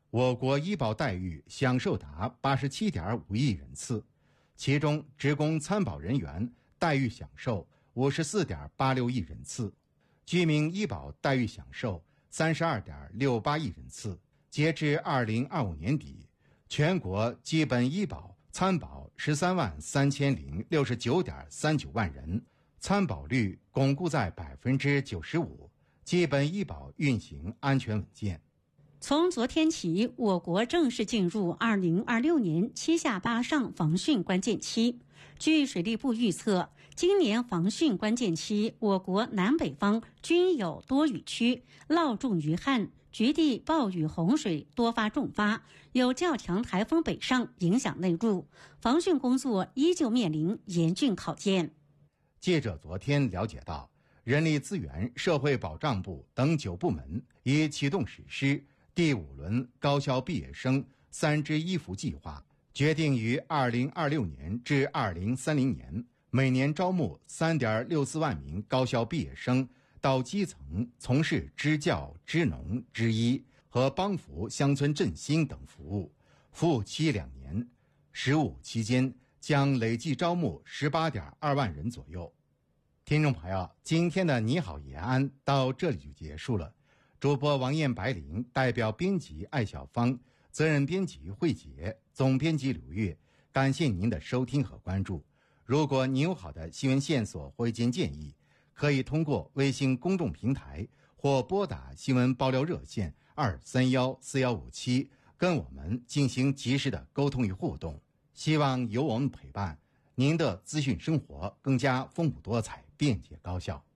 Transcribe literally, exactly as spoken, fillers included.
我国医保待遇享受达八十七点五亿人次，其中职工参保人员待遇享受五十四点八六亿人次，居民医保待遇享受三十二点六八亿人次。截至二零二五年底，全国基本医保参保十三万三千零六十九点三九万人，参保率巩固在百分之九十五，基本医保运行安全稳健。 从昨天起，我国正式进入二零二六年七下八上防汛关键期。据水利部预测，今年防汛关键期，我国南北方均有多雨区，涝重于旱，局地暴雨洪水多发重发，有较强台风北上影响内陆，防汛工作依旧面临严峻考验。 记者昨天了解到，人力资源社会保障部等九部门已启动实施第五轮高校毕业生三支衣服计划，决定于二零二六年至二零三零年每年招募三点六四万名高校毕业生到基层从事支教、支农、支医和帮扶乡村振兴等服务，服务期两年，十五期间将累计招募十八点二万人左右。听众朋友，今天的你好延安到这里就结束了。主播王艳、白灵，代表编辑艾小芳，责任编辑慧杰，总编辑刘月，感谢您的收听和关注。如果您有好的新闻线索或意见建议，可以通过微信公众平台或拨打新闻爆料热线二三幺四幺五七跟我们进行及时的沟通与互动。希望有我们陪伴，您的资讯生活更加丰富多彩、便捷高效。